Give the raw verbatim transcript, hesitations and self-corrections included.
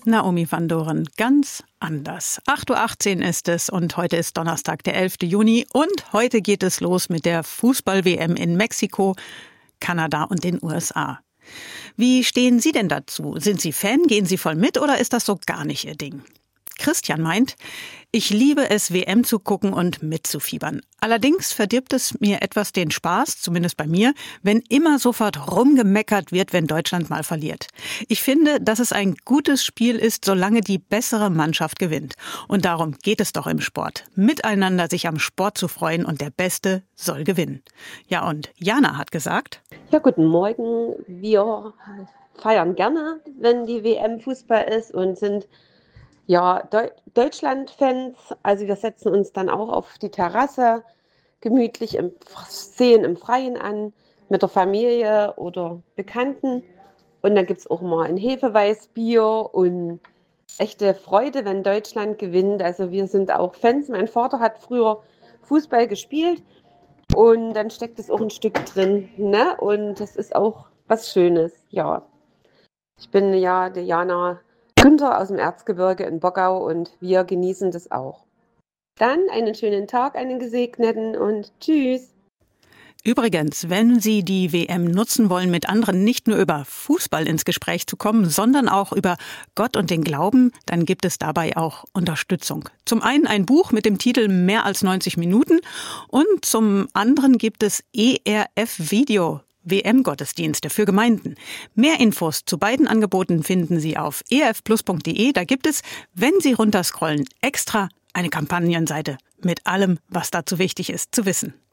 Naomi van Doren, ganz anders. acht Uhr achtzehn ist es und heute ist Donnerstag, der elfter Juni. Und heute geht es los mit der Fußball-W M in Mexiko, Kanada und den U S A. Wie stehen Sie denn dazu? Sind Sie Fan? Gehen Sie voll mit oder ist das so gar nicht Ihr Ding? Christian meint, ich liebe es, W M zu gucken und mitzufiebern. Allerdings verdirbt es mir etwas den Spaß, zumindest bei mir, wenn immer sofort rumgemeckert wird, wenn Deutschland mal verliert. Ich finde, dass es ein gutes Spiel ist, solange die bessere Mannschaft gewinnt. Und darum geht es doch im Sport. Miteinander sich am Sport zu freuen und der Beste soll gewinnen. Ja, und Jana hat gesagt: Ja, guten Morgen. Wir feiern gerne, wenn die W M Fußball ist und sind ja, Deu- Deutschland-Fans, also wir setzen uns dann auch auf die Terrasse, gemütlich im Sehen im Freien an, mit der Familie oder Bekannten. Und dann gibt es auch mal ein Hefeweißbier und echte Freude, wenn Deutschland gewinnt. Also wir sind auch Fans. Mein Vater hat früher Fußball gespielt und dann steckt es auch ein Stück drin, ne? Und das ist auch was Schönes, ja. Ich bin ja Diana Günther aus dem Erzgebirge in Bockau und wir genießen das auch. Dann einen schönen Tag, einen gesegneten und tschüss. Übrigens, wenn Sie die W M nutzen wollen, mit anderen nicht nur über Fußball ins Gespräch zu kommen, sondern auch über Gott und den Glauben, dann gibt es dabei auch Unterstützung. Zum einen ein Buch mit dem Titel Mehr als neunzig Minuten und zum anderen gibt es E R F Video. W M-Gottesdienste für Gemeinden. Mehr Infos zu beiden Angeboten finden Sie auf e r f plus punkt d e. Da gibt es, wenn Sie runterscrollen, extra eine Kampagnenseite mit allem, was dazu wichtig ist, zu wissen.